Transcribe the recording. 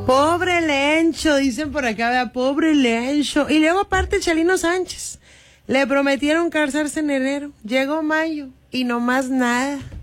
Pobre Lencho, dicen por acá, vea, pobre Lencho. Y luego aparte Chalino Sánchez. Le prometieron casarse en enero. Llegó mayo y no más nada.